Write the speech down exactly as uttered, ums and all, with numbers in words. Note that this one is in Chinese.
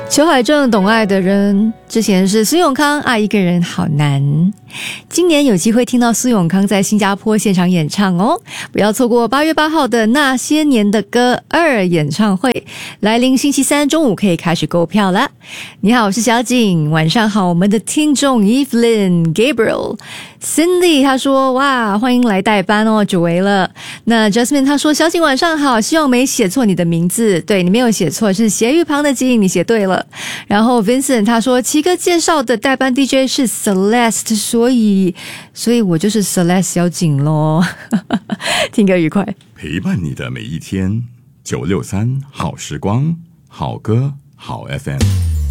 裘海正懂爱的人，之前是苏永康，爱一个人好难。今年有机会听到苏永康在新加坡现场演唱哦，不要错过八月八号的那些年的歌二演唱会，来临星期三中午可以开始购票了。你好，我是小景，晚上好，我们的听众 Evelyn、Gabriel、Cindy 他说哇，欢迎来代班哦，久违了。那 Jasmine 他说小景晚上好，希望没写错你的名字，对你没有写错，是斜玉旁的景，你写对了。然后 Vincent 他说七哥介绍的代班 D J 是 Celeste， 所以所以我就是 Celeste 小景咯。听歌愉快， 陪伴你的每一天。九六三好时光，好歌好 F M。